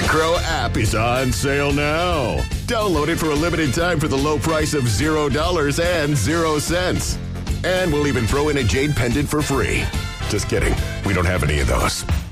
Crow app is on sale now. Download it for a limited time for the low price of $0 and 0 cents. And we'll even throw in a jade pendant for free. Just kidding. We don't have any of those.